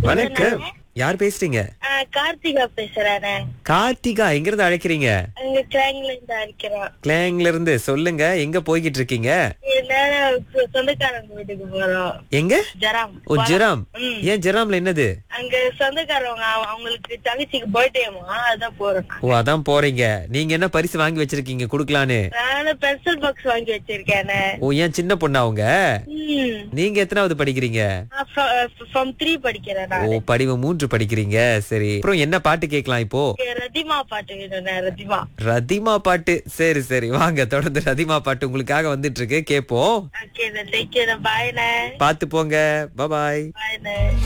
வணக்கம். யார் பேசுறீங்க? கார்த்திகா பேசுறேன். கார்த்திகா, எங்க இருந்து அழைக்கிறீங்க? அங்க கிளாங்ல இருந்து அடிக்கிறோம். கிளாங்ல இருந்து. சொல்லுங்க, எங்க போய்கிட்டு இருக்கீங்க? சொந்தக்காரங்க வீட்டுக்கு போறோம். எங்க? ஜெராம். ஓ, ஜெராம். ம். ஏன் ஜெராம்ல என்னது? அங்க சொந்தக்காரவங்க அவங்களுக்கு தங்கச்சிக்கு பர்த்டேமா, அதான் போறோம். ஓ, அதான் போறீங்க. நீங்க என்ன பரிசு வாங்கி வச்சிருக்கீங்க குடுக்கலான்னு? நானும் பென்சில் பாக்ஸ் வாங்கி வச்சிருக்கேன். ஓ, ஏன் சின்ன பொண்ணா அவங்க? நீங்க எத்தனாவது படிக்கிறீங்க? ஃப்ரம் 3 படிக்கிறேன். ஓ, படிவு 3 படிக்கிறீங்க. சரி, அப்புறம் என்ன பாட்டு கேட்கலாம் இப்போ? ரதிமா பாட்டு வேணும். ரதிமா. ரதிமா பாட்டு. சரி சரி, வாங்க தொடர்ந்து ரதிமா பாட்டு உங்களுக்காக வந்துட்டு இருக்கு, கேப்போம். ஓகே, பாய். பாத்து போங்க. பாய். பாய்.